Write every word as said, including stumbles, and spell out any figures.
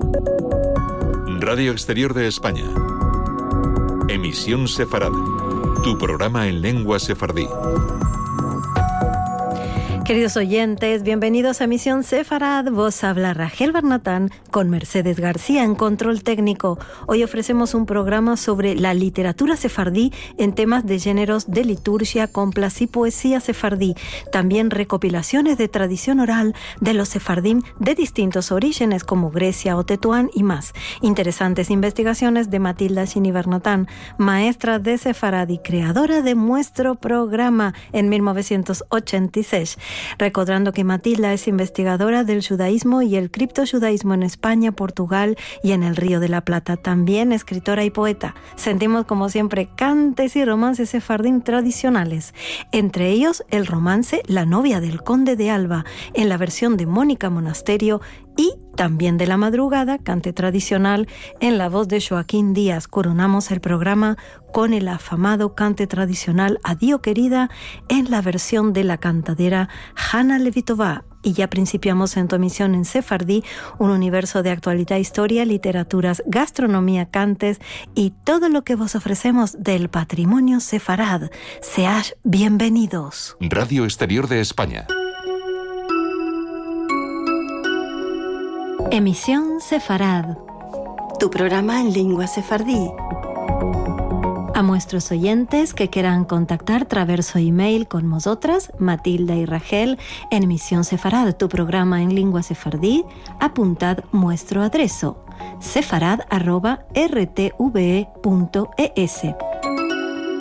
Radio Exterior de España. Emisión Sefarad. Tu programa en lengua sefardí. Queridos oyentes, bienvenidos a Misión Sefarad. Vos habla Rachel Barnatán con Mercedes García en control técnico. Hoy ofrecemos un programa sobre la literatura sefardí en temas de géneros de liturgia, complas y poesía sefardí. También recopilaciones de tradición oral de los sefardim de distintos orígenes como Grecia o Tetuán y más. Interesantes investigaciones de Matilda Shini Barnatán, maestra de Sefarad y creadora de nuestro programa en mil novecientos ochenta y seis. Recordando que Matilda es investigadora del judaísmo y el criptojudaísmo en España, Portugal y en el Río de la Plata. También escritora y poeta. Sentimos como siempre cantes y romances sefardín tradicionales. Entre ellos el romance La novia del conde de Alba en la versión de Mónica Monasterio y también de La madrugada, cante tradicional en la voz de Joaquín Díaz. Coronamos el programa con el afamado cante tradicional Adiós querida en la versión de la cantadera Hanna Levitová. Y ya principiamos en tu emisión en sefardí, un universo de actualidad, historia, literaturas, gastronomía, cantes y todo lo que vos ofrecemos del patrimonio sefarad. Seáis bienvenidos. Radio Exterior de España. Emisión Sefarad, tu programa en lengua sefardí. A nuestros oyentes que quieran contactar traverso email con nosotras, Matilda y Rachel, en Emisión Sefarad, tu programa en lengua sefardí, apuntad nuestro adreso, sefarad arroba r t v e punto e s.